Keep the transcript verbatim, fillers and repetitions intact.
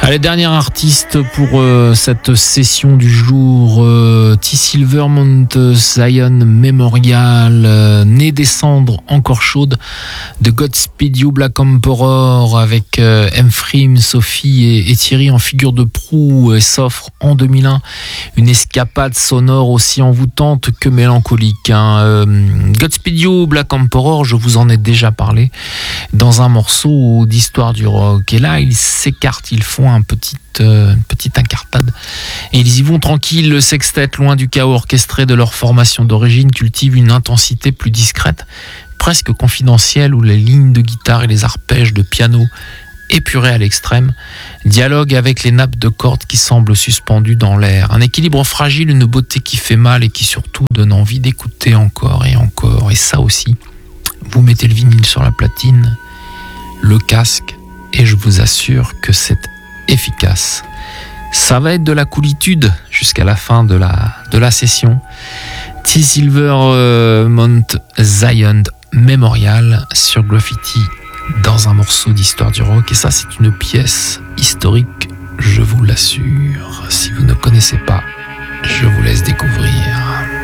Allez, dernier artiste pour euh, cette session du jour, euh, T. Silver Mount Zion Memorial, euh, né des cendres encore chaudes de Godspeed You Black Emperor, avec euh, Ephraim, Sophie et, et Thierry en figure de proue, et s'offre en deux mille un une escapade sonore aussi envoûtante que mélancolique. Hein. Euh, Godspeed You Black Emperor, je vous en ai déjà parlé dans un morceau d'histoire du rock, et là ils s'écartent, ils font un petit, euh, une petite incartade et ils y vont tranquilles. Le sextet, loin du chaos orchestré de leur formation d'origine, cultive une intensité plus discrète, presque confidentielle, où les lignes de guitare et les arpèges de piano épurés à l'extrême dialoguent avec les nappes de cordes qui semblent suspendues dans l'air. Un équilibre fragile, une beauté qui fait mal et qui surtout donne envie d'écouter encore et encore. Et ça aussi, vous mettez le vinyle sur la platine, le casque, et je vous assure que c'est efficace. Ça va être de la coolitude jusqu'à la fin de la, de la session. T. Silver euh, Mount Zion Memorial sur Graffiti, dans un morceau d'histoire du rock. Et ça, c'est une pièce historique, je vous l'assure. Si vous ne connaissez pas, je vous laisse découvrir.